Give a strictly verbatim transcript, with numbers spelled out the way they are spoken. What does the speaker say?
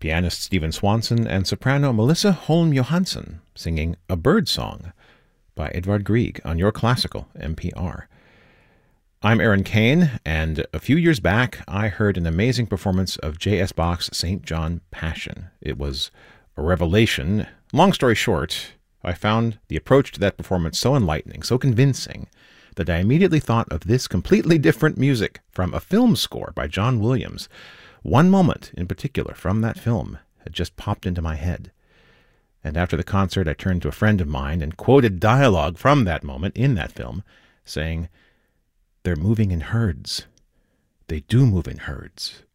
pianist Stephen Swanson and soprano Melissa Holm Johansson singing A Bird Song by Edvard Grieg on Your Classical N P R. I'm Aaron Kane, and a few years back I heard an amazing performance of J S. Bach's Saint John Passion. It was a revelation. Long story short, I found the approach to that performance so enlightening, so convincing, that I immediately thought of this completely different music from a film score by John Williams. One moment in particular from that film had just popped into my head. And after the concert, I turned to a friend of mine and quoted dialogue from that moment in that film, saying, "They're moving in herds. They do move in herds.